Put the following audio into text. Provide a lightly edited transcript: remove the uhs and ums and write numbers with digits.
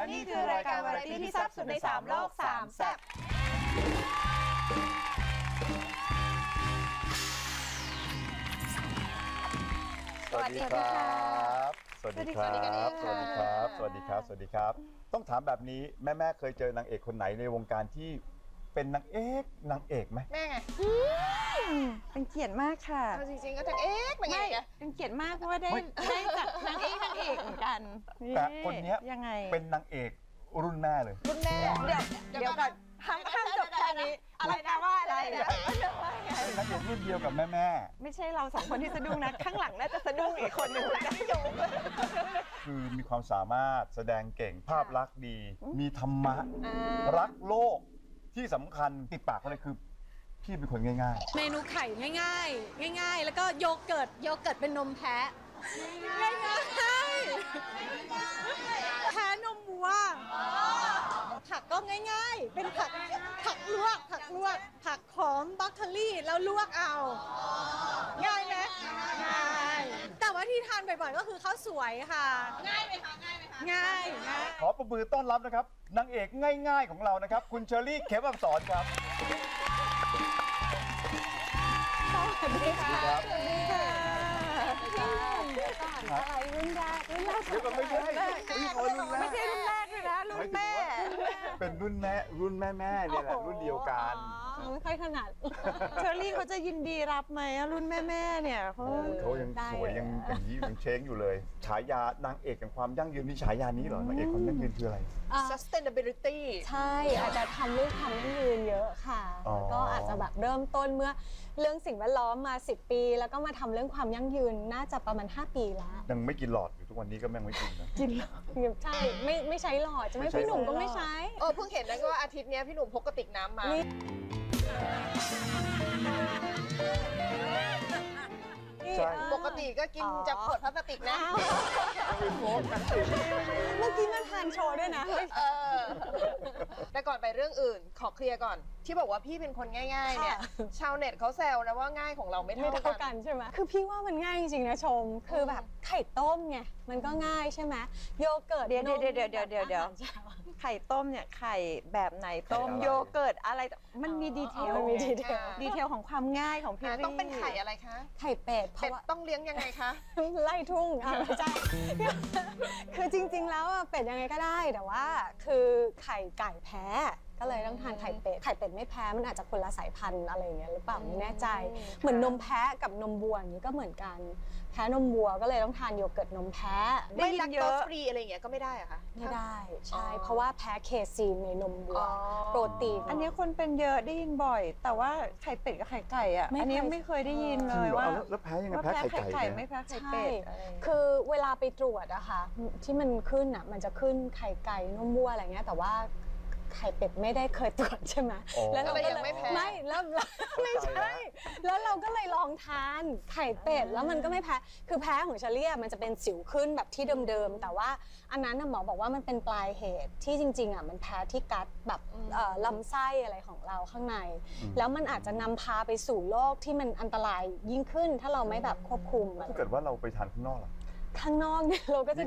นี่คือรายการวาไรตี้ที่แซ่บสุดใน3โลก3แซ่บสวัสดีครับสวัสดีครับสวัสดีครับสวัสดีครับสวัสดีครับต้องถามแบบนี้แม่เคยเจอนางเอกคนไหนในวงการที่เป็นนางเอกไหมแม่ไงเป็นเกียรติมากค่ะจริงๆก็นางเอกเป็นไงเป็นเกียรติมากเพราะว่าได้จากนางเอกเหมือนกันแต่คนนี้ยังไงเป็นนางเอกรุ่นแม่เลยรุ่นแม่เดี๋ยวก่อนห้ามจบแค่นี้อะไรนะว่าอะไรนะเป็นนางเอกรุ่นเดียวกับแม่ไม่ใช่เรา2คนที่สะดุ้งนะข้างหลังน่าจะสะดุ้งอีกคนหนึ่งจะไม่อยู่คือมีความสามารถแสดงเก่งภาพลักษณ์ดี มีธรรมะรักโลกที่สำคัญติดปากเขาเลยคือพี่เป็นคนง่ายเมนูไข่ง่ายๆแล้วก็โยเกิร์ตเป็นนมแพะง่ายๆแพะนมวัวผักก็ง่ายๆเป็นผักลวกผักหอมบรอกโคลีแล้วลวกเอาง่ายไหมง่ายแต่ว่าที่ทานบ่อยๆก็คือข้าวสวยค่ะง่ายไหมคะง่ายๆขอประมือต้อนรับนะครับนางเอกง่ายๆของเรานะครับคุณเชอรี่เข็มอับสรครับสวัสดีค่ะอะไรรุ่นแรกไม่ใช่รุ่นแรกเลยนะรุ่นแม่เป็นรุ่นแม่เนี่ยแหละรุ่นเดียวกันไม่ค่อยถนัดเชอรี่เขาจะยินดีรับไหมรุ่นแม่เนี่ยเขายังสวยยังเช้งอยู่เลยฉายานางเอกแห่งความยั่งยืนนี่ฉายานี้เหรอนางเอกความยั่งยืนคืออะไร sustainability ใช่อาจจะทำเรื่องความยั่งยืนเยอะค่ะก็อาจจะแบบเริ่มต้นเมื่อเรื่องสิ่งแวดล้อมมา10 ปีแล้วก็มาทำเรื่องความยั่งยืนน่าจะประมาณ5 ปีแล้วยังไม่กินหลอดอยู่ทุกวันนี้ก็ไม่กินนะกินหลอดใช่ไม่ใช้หลอดใช่ไหมพี่หนุ่มก็ไม่ใช้เพิ่งเห็นนะว่าอาทิตย์นี้พี่หนุ่มพกกระติกน้ำมาปกติก็กินจากขวดพลาสติกนะเมื่อกี้มาทานโชว์ด้วยนะแต่ก่อนไปเรื่องอื่นขอเคลียร์ก่อนที่บอกว่าพี่เป็นคนง่ายๆเนี่ยชาวเน็ตเขาแซวนะว่าง่ายของเราไม่เท่ากันใช่ไหมคือพี่ว่ามันง่ายจริงๆนะชมคือแบบไข่ต้มไงมันก็ง่ายใช่ไหมโยเกิร์ตเดี๋ยวไข่ต้มเนี่ยไข่แบบไหนต้มโยเกิร์ตอะไรมันมีดีเทลของความง่ายของพี่ต้องเป็นไข่อะไรคะไข่เป็ดเป็ดต้องเลี้ยงยังไงคะไล่ทุ่งไม่ใช่คือจริงๆแล้วเป็ดยังไงก็ได้แต่ว่าคือไข่ไก่แพ้ก็เลยต้องทานไข่เป็ดไม่แพ้มันอาจจะคนละสายพันธุ์อะไรอย่างเงี้ยหรือเปล่าไม่แน่ใจเหมือนนมแพะกับนมวัวอย่างนี้ก็เหมือนกันแพ้นมวัวก็เลยต้องทานโยเกิร์ตนมแพะไม่แลคโตสฟรีอะไรอย่างเงี้ยก็ไม่ได้อะคะไม่ได้ใช่เพราะว่าแพ้เคซีนในนมวัวโปรตีนอันนี้คนเป็นเยอะได้ยินบ่อยแต่ว่าไข่เป็ดกับไข่ไก่อ่ะอันนี้ไม่เคยได้ยินเลยว่าแล้วแพ้ยังไงแพ้ไข่ไก่ไม่แพ้ไข่เป็ดคือเวลาไปตรวจอะค่ะที่มันขึ้นอะมันจะขึ้นไข่ไก่นมวัวอะไรเงี้ยแต่ว่าไข่เป็ดไม่ได้เคยตรวจใช่ไหมแล้วเราก็ยังไม่แพ้ไม่แล้วไม่ใช่แล้วเราก็เลยลองทานไข่เป็ดแล้วมันก็ไม่แพ้คือแพ้ของเชอรี่มันจะเป็นสิวขึ้นแบบที่เดิมๆแต่ว่าอันนั้นหมอบอกว่ามันเป็นปลายเหตุที่จริงๆอะมันแพ้ที่กัดแบบลำไส้อะไรของเราข้างในแล้วมันอาจจะนำพาไปสู่โรคที่มันอันตรายยิ่งขึ้นถ้าเราไม่แบบควบคุมถ้าเกิดว่าเราไปทานข้างนอกล่ะข้างนอกเนี่ยเราก็จะ